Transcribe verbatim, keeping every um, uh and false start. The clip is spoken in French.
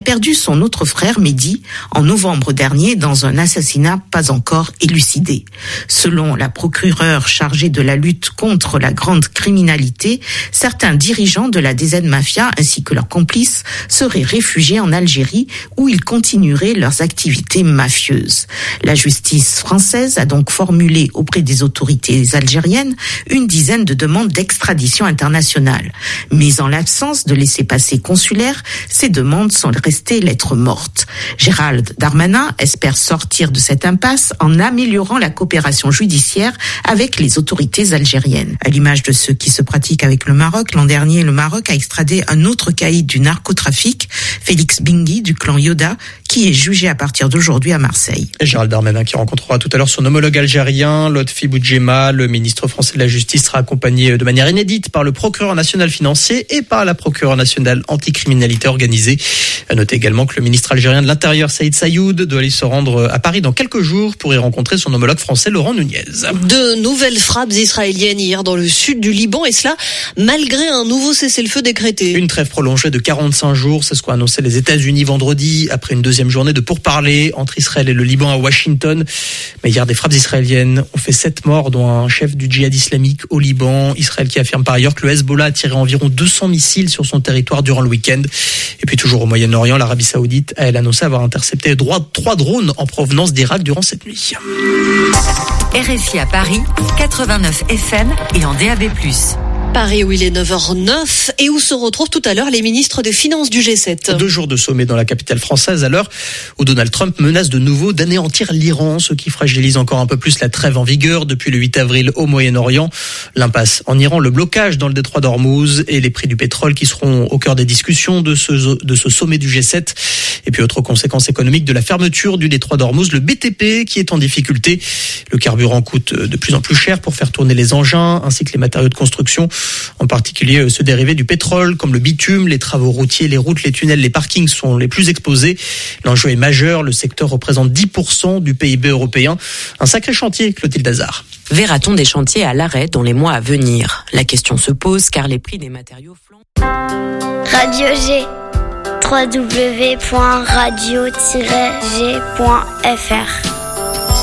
perdu son autre frère Mehdi en novembre dernier dans un assassinat pas encore élucidé. Selon la procureure chargée de la lutte contre la grande criminalité, certains dirigeants de la D Z Mafia ainsi que leurs complices seraient réfugiés en Algérie où ils continueraient leurs activités mafieuses. La justice française a donc formulé auprès des autorités algériennes une dizaine de demandes d'extradition internationale. Mais en l'absence de laissez-passer consulaire, ces demandes sont restées lettres mortes. Gérald Darmanin espère sortir de cette impasse en améliorant la coopération judiciaire avec les autorités algériennes. À l'image de ce qui se pratique avec le Maroc, l'an dernier, le Maroc a extradé un autre caïd du narcotrafic, Félix Bingui du clan Yoda, qui est jugé à partir d'aujourd'hui à Marseille. Et Gérald Darmanin qui rencontrera tout à l'heure son homologue algérien, Lotfi Boudjema. Le ministre français de la Justice sera accompagné de manière inédite par le procureur national financier et par la procureure nationale anticriminalité organisée. À noter également que le ministre algérien de l'Intérieur, Saïd Sayoud, doit aller se rendre à Paris dans quelques jours pour y rencontrer son homologue français, Laurent Nunez. De nouvelles frappes israéliennes hier dans le sud du Liban, et cela malgré un nouveau cessez-le-feu décrété. Une trêve prolongée de quarante-cinq jours, c'est ce qu'ont annoncé les États-Unis vendredi, après une deuxième journée de pourparlers entre Israël et le Liban à Washington. Mais hier, des frappes israéliennes ont fait sept morts, dont un chef du djihad islamique au Liban. Israël qui affirme par ailleurs que le Hezbollah a tiré environ deux cents missiles sur son territoire durant le week-end. Et puis toujours au Moyen-Orient, l'Arabie Saoudite a elle annoncé avoir intercepté trois drones en provenance d'Irak durant cette nuit. R F I à Paris, quatre-vingt-neuf F M et en D A B plus. Paris où il est neuf heures neuf et où se retrouvent tout à l'heure les ministres des Finances du G sept. Deux jours de sommet dans la capitale française à l'heure où Donald Trump menace de nouveau d'anéantir l'Iran, ce qui fragilise encore un peu plus la trêve en vigueur depuis le huit avril au Moyen-Orient. L'impasse en Iran, le blocage dans le détroit d'Ormuz et les prix du pétrole qui seront au cœur des discussions de ce, de ce sommet du G sept. Et puis autre conséquence économique de la fermeture du détroit d'Ormuz, le B T P qui est en difficulté. Le carburant coûte de plus en plus cher pour faire tourner les engins ainsi que les matériaux de construction. En particulier ceux dérivés du pétrole comme le bitume, les travaux routiers, les routes, les tunnels, les parkings sont les plus exposés. L'enjeu est majeur, le secteur représente dix pour cent du P I B européen. Un sacré chantier, Clotilde Hazard. Verra-t-on des chantiers à l'arrêt dans les mois à venir ? La question se pose car les prix des matériaux flambent. Radio G, w w w point radio tiret g point f r